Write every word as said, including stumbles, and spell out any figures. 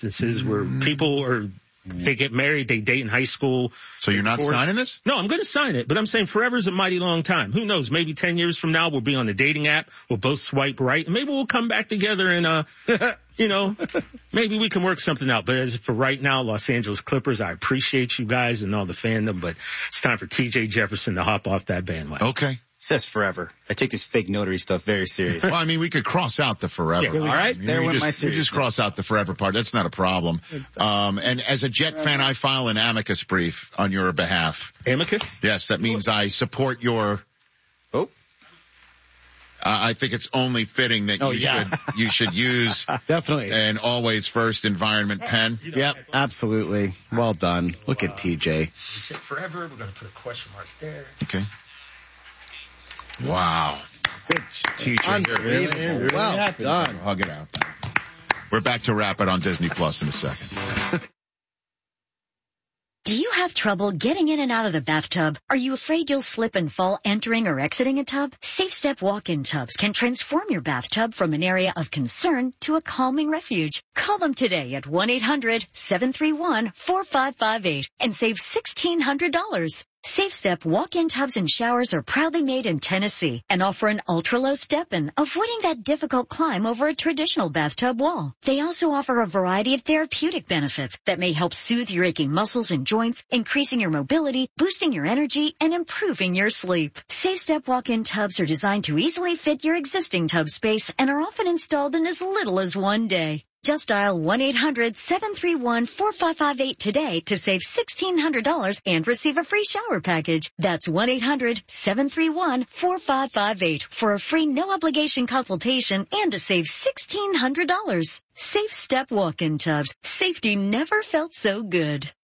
This is where people are, they get married, they date in high school. So you're not divorce. signing this? No, I'm going to sign it, but I'm saying forever is a mighty long time. Who knows? Maybe ten years from now, we'll be on the dating app. We'll both swipe right. And maybe we'll come back together and, uh, you know, maybe we can work something out. But as for right now, Los Angeles Clippers, I appreciate you guys and all the fandom, but it's time for T J Jefferson to hop off that bandwagon. Okay. Says forever. I take this fake notary stuff very serious. Well, I mean, we could cross out the forever. Yeah, all right, there we went just, my we serious. just cross out the forever part. That's not a problem. Um, and as a Jet fan, I file an amicus brief on your behalf. Amicus? Yes, that means I support your. Oh. Uh, I think it's only fitting that Oh, you yeah. should you should use Definitely. an always first environment pen. Yep, absolutely. Well done. Look at T J. Forever. We're going to put a question mark there. Okay. Wow. Good T J, you're really well done. Hug it out. We're back to wrap it on Disney Plus in a second. Do you have trouble getting in and out of the bathtub? Are you afraid you'll slip and fall entering or exiting a tub? Safe Step walk-in tubs can transform your bathtub from an area of concern to a calming refuge. Call them today at one eight hundred seven three one four five five eight and save sixteen hundred dollars. Safe Step walk-in tubs and showers are proudly made in Tennessee and offer an ultra-low step-in, avoiding that difficult climb over a traditional bathtub wall. They also offer a variety of therapeutic benefits that may help soothe your aching muscles and joints, increasing your mobility, boosting your energy, and improving your sleep. Safe Step walk-in tubs are designed to easily fit your existing tub space and are often installed in as little as one day. Just dial one eight hundred seven three one four five five eight today to save sixteen hundred dollars and receive a free shower package. That's one eight hundred seven three one four five five eight for a free no-obligation consultation and to save sixteen hundred dollars. Safe Step walk-in tubs. Safety never felt so good.